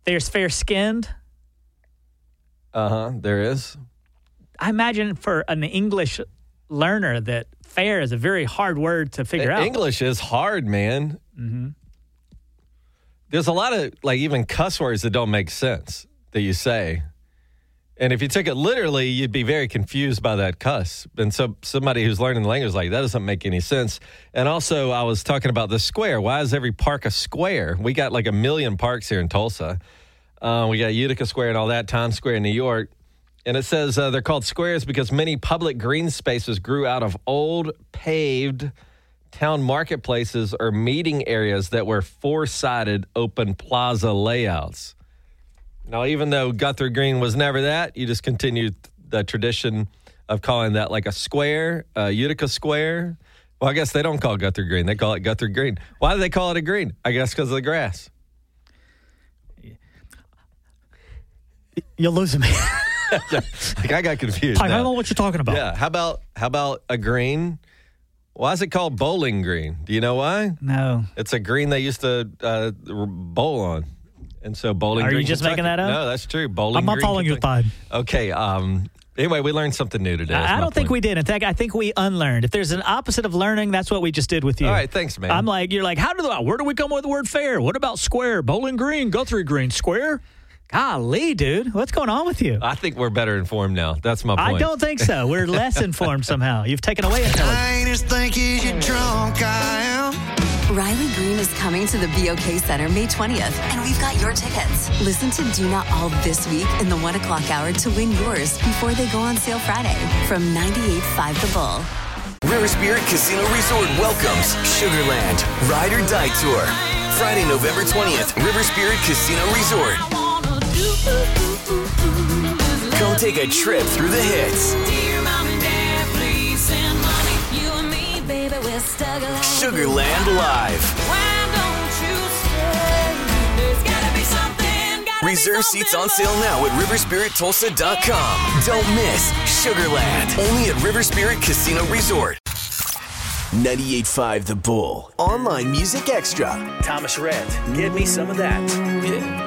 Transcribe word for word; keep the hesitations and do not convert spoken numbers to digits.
There's fair-skinned. Uh-huh, there is. I imagine for an English learner that fair is a very hard word to figure out. English is hard, man. Mm-hmm. There's a lot of, like, even cuss words that don't make sense that you say. And if you took it literally, you'd be very confused by that cuss. And so somebody who's learning the language is like, that doesn't make any sense. And also, I was talking about the square. Why is every park a square? We got like a million parks here in Tulsa. Uh, we got Utica Square and all that, Times Square in New York. And it says uh, they're called squares because many public green spaces grew out of old paved town marketplaces or meeting areas that were four-sided open plaza layouts. Now, even though Guthrie Green was never that, you just continued the tradition of calling that like a square, uh, Utica Square. Well, I guess they don't call it Guthrie Green. They call it Guthrie Green. Why do they call it a green? I guess because of the grass. You're losing me. Yeah, like I got confused. I don't know what you're talking about. Yeah, how about how about a green? Why is it called Bowling Green? Do you know why? No. It's a green they used to uh, bowl on. And so Bowling Are Green, you just Kentucky. making that up? No, that's true. Bowling I'm not Green, following your Kentucky. thought. Okay. Um, anyway, we learned something new today. I, I don't think we did. In fact, I think we unlearned. If there's an opposite of learning, that's what we just did with you. All right, thanks, man. I'm like, you're like, how do the, where do we come with the word fair? What about square? Bowling Green, Guthrie Green, square? Golly, dude, what's going on with you? I think we're better informed now. That's my point. I don't think so. We're less informed somehow. You've taken away intelligence. I just think you're drunk, I am. Riley Green is coming to the B O K Center May twentieth, and we've got your tickets. Listen to Do Not All this week in the one o'clock hour to win yours before they go on sale Friday from ninety-eight point five The Bull. River Spirit Casino Resort welcomes Sugarland Ride or Die Tour. Friday, November twentieth, River Spirit Casino Resort. Come take a trip through the hits. Sugarland Live. Reserve seats on sale now at river spirit tulsa dot com. Don't miss Sugarland. Only at River Spirit Casino Resort. ninety-eight point five The Bull. Online Music Extra. Thomas Rhett, give me some of that. Yeah.